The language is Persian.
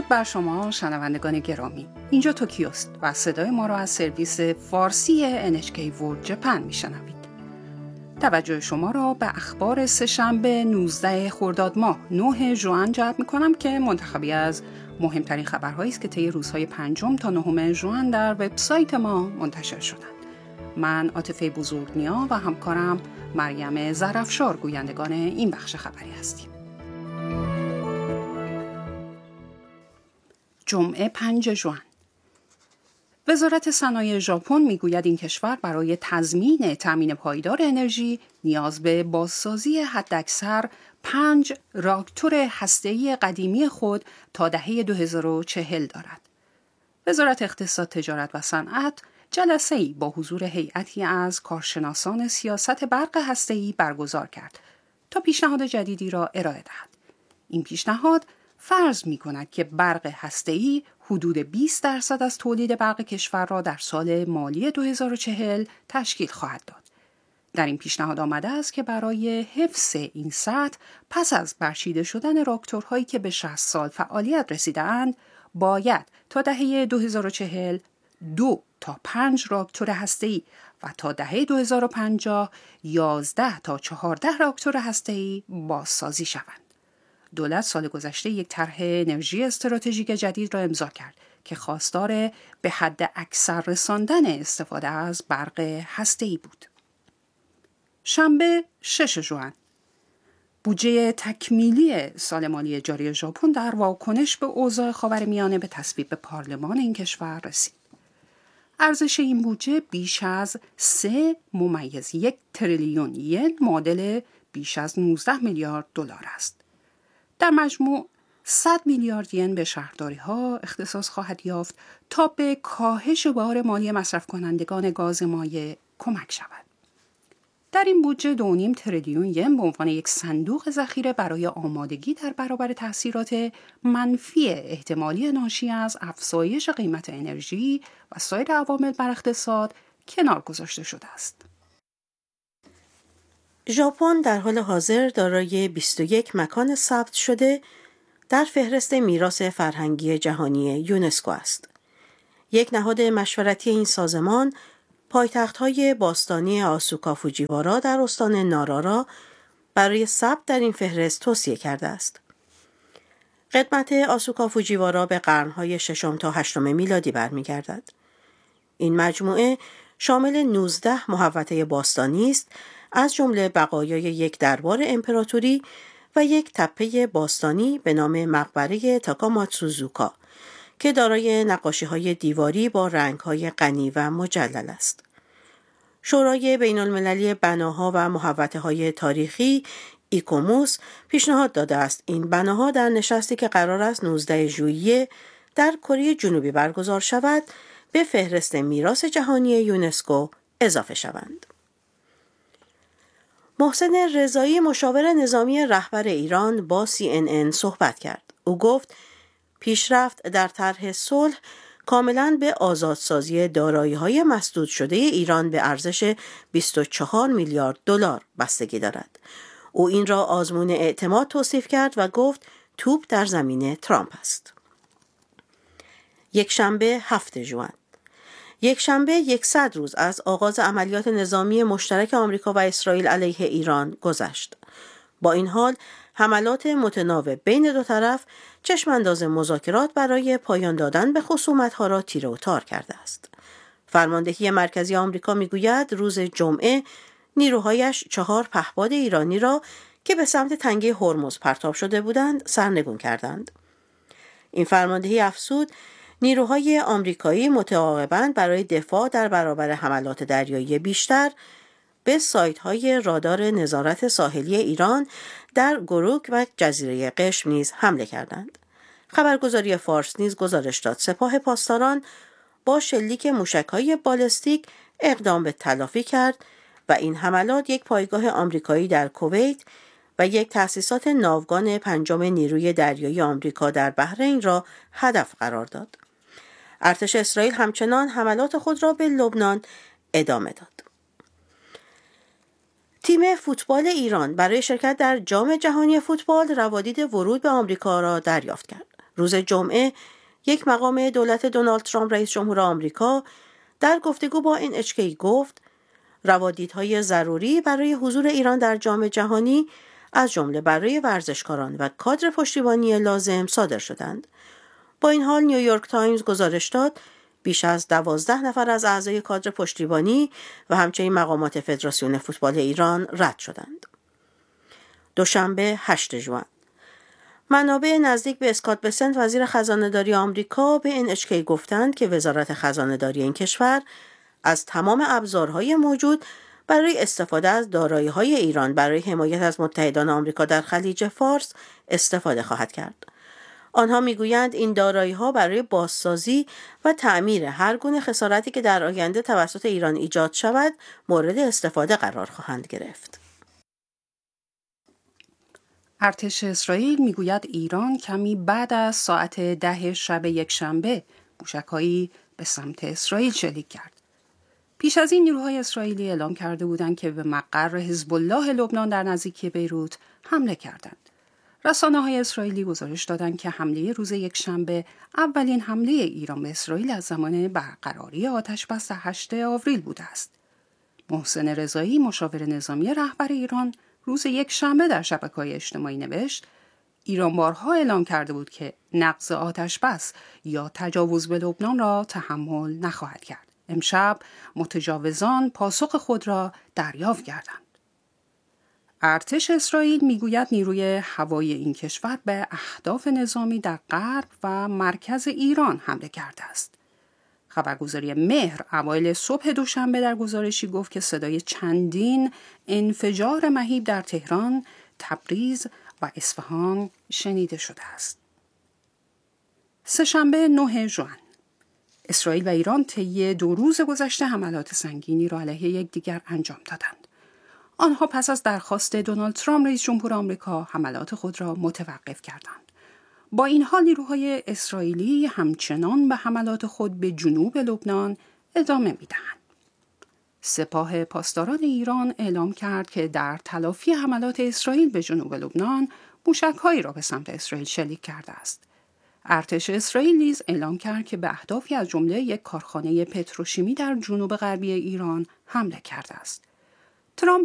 درود بر شما شنوندگان گرامی. اینجا توکیوست و صدای ما را از سرویس فارسی NHK World Japan میشنوید. توجه شما را به اخبار سه‌شنبه 19 خرداد ماه 9 ژوئن جلب می‌کنم که منتخبی از مهمترین خبرهایی است که طی روزهای 5 تا 9 ژوئن در وبسایت ما منتشر شدند. من عاطفه بزرگنیا و همکارم مریم ظرفشار گویندگان این بخش خبری هستیم. جمعه 5 ژوئن. وزارت صنایع ژاپن میگوید این کشور برای تضمین تامین پایدار انرژی نیاز به بازسازی حداکثر 5 راکتور هسته‌ای قدیمی خود تا دهه 2040 دارد. وزارت اقتصاد، تجارت و صنعت جلسه‌ای با حضور هیئتی از کارشناسان سیاست برق هسته‌ای برگزار کرد تا پیشنهاد جدیدی را ارائه دهد. این پیشنهاد فرض می‌کند که برق هسته‌ای حدود 20% از تولید برق کشور را در سال مالی 2040 تشکیل خواهد داد. در این پیشنهاد آمده است که برای حفظ این سطح پس از برچیده شدن راکتورهایی که به 60 سال فعالیت رسیده‌اند، باید تا دهه 2040 2 تا 5 راکتور هسته‌ای و تا دهه 2050 11 تا 14 راکتور هسته‌ای بازسازی شوند. دولت سال گذشته یک طرح انرژی استراتژیک جدید را امضا کرد که خواستار به حد اکثر رساندن استفاده از برق هسته‌ای بود. شنبه 6 ژوئن. بودجه تکمیلی سال مالی جاری ژاپن در واکنش به اوضاع خاورمیانه به تصویب پارلمان این کشور رسید. ارزش این بودجه بیش از 3.1 تریلیون ین معادل بیش از 19 میلیارد دلار است. در مجموع 100 میلیارد ین به شهرداری‌ها اختصاص خواهد یافت تا به کاهش بار مالی مصرف کنندگان گاز مایع کمک شود. در این بودجه 2.5 تریلیون ین به عنوان یک صندوق ذخیره برای آمادگی در برابر تأثیرات منفی احتمالی ناشی از افزایش قیمت انرژی و سایر عوامل بر اقتصاد کنار گذاشته شده است. ژاپن در حال حاضر دارای 21 مکان ثبت شده در فهرست میراث فرهنگی جهانی یونسکو است. یک نهاد مشورتی این سازمان پایتخت‌های باستانی آسوکا فوجیوارا در استان نارا را برای ثبت در این فهرست توصیه کرده است. قدمت آسوکا فوجیوارا به قرن‌های 6 تا 8 میلادی برمیگردد. این مجموعه شامل 19 محوطه باستانی است، از جمله بقایای یک دربار امپراتوری و یک تپه باستانی به نام مقبره تاکاماتسوزوکا که دارای نقاشی‌های دیواری با رنگ‌های غنی و مجلل است. شورای بین‌المللی بناها و محوطه‌های تاریخی ایکوموس پیشنهاد داده است این بناها در نشستی که قرار است 19 ژوئیه در کره جنوبی برگزار شود به فهرست میراث جهانی یونسکو اضافه شوند. محسن رضایی مشاور نظامی رهبر ایران با CNN صحبت کرد. او گفت پیشرفت در طرح صلح کاملاً به آزادسازی دارایی‌های مسدود شده ایران به ارزش 24 میلیارد دلار بستگی دارد. او این را آزمون اعتماد توصیف کرد و گفت توپ در زمین ترامپ است. یکشنبه 7 ژوئن. یکشنبه 100 روز از آغاز عملیات نظامی مشترک آمریکا و اسرائیل علیه ایران گذشت. با این حال حملات متناوب بین دو طرف چشمانداز مذاکرات برای پایان دادن به خصومت‌ها را تیره و تار کرده است. فرماندهی مرکزی آمریکا میگوید روز جمعه نیروهایش 4 پهپاد ایرانی را که به سمت تنگه هرمز پرتاب شده بودند سرنگون کردند. این فرماندهی افزود نیروهای آمریکایی متعاقباً برای دفاع در برابر حملات دریایی بیشتر به سایت‌های رادار نظارت ساحلی ایران در گروک و جزیره قشم نیز حمله کردند. خبرگزاری فارس نیز گزارش داد سپاه پاسداران با شلیک موشک‌های بالستیک اقدام به تلافی کرد و این حملات یک پایگاه آمریکایی در کویت و یک تأسیسات ناوگان 5 نیروی دریایی آمریکا در بحرین را هدف قرار داد. ارتش اسرائیل همچنان حملات خود را به لبنان ادامه داد. تیم فوتبال ایران برای شرکت در جام جهانی فوتبال روادید ورود به آمریکا را دریافت کرد. روز جمعه یک مقام دولت دونالد ترامپ رئیس جمهور آمریکا در گفتگو با NHK گفت روادیدهای ضروری برای حضور ایران در جام جهانی از جمله برای ورزشکاران و کادر پشتیبانی لازم صادر شدند. با این حال نیویورک تایمز گزارش داد بیش از 12 نفر از اعضای کادر پشتیبانی و همچنین مقامات فدراسیون فوتبال ایران رد شدند. دوشنبه 8 ژوئن منابع نزدیک به اسکات بسنت وزیر خزانه‌داری آمریکا به NHK گفتند که وزارت خزانه‌داری این کشور از تمام ابزارهای موجود برای استفاده از دارایی‌های ایران برای حمایت از متحدان آمریکا در خلیج فارس استفاده خواهد کرد. آنها میگویند این دارایی‌ها برای بازسازی و تعمیر هر گونه خسارتی که در آینده توسط ایران ایجاد شود مورد استفاده قرار خواهند گرفت. ارتش اسرائیل میگوید ایران کمی بعد از ساعت 10 شب یکشنبه موشک‌هایی به سمت اسرائیل شلیک کرد. پیش از این نیروهای اسرائیلی اعلام کرده بودند که به مقر حزب الله لبنان در نزدیکی بیروت حمله کردند. رسانه‌های اسرائیلی گزارش دادند که حمله روز یکشنبه اولین حمله ایران به اسرائیل از زمان برقراری آتش‌بس 8 آوریل بوده است. محسن رضایی مشاور نظامی رهبر ایران روز یکشنبه در شبکه‌های اجتماعی نوشت ایران بارها اعلام کرده بود که نقض آتش‌بس یا تجاوز به لبنان را تحمل نخواهد کرد. امشب متجاوزان پاسخ خود را دریافت کردند. ارتش اسرائیل میگوید نیروی هوایی این کشور به اهداف نظامی در غرب و مرکز ایران حمله کرده است. خبرگزاری مهر اوایل صبح دوشنبه در گزارشی گفت که صدای چندین انفجار مهیب در تهران، تبریز و اصفهان شنیده شده است. سه‌شنبه 9 ژوئن اسرائیل و ایران طی 2 روز گذشته حملات سنگینی را علیه یکدیگر انجام دادند. آنها پس از درخواست دونالد ترامپ رئیس جمهور آمریکا حملات خود را متوقف کردند. با این حال نیروهای اسرائیلی همچنان به حملات خود به جنوب لبنان ادامه می‌دهند. سپاه پاسداران ایران اعلام کرد که در تلافی حملات اسرائیل به جنوب لبنان موشک‌هایی را به سمت اسرائیل شلیک کرده است. ارتش اسرائیل نیز اعلام کرد که به اهدافی از جمله یک کارخانه پتروشیمی در جنوب غربی ایران حمله کرده است. ترامپ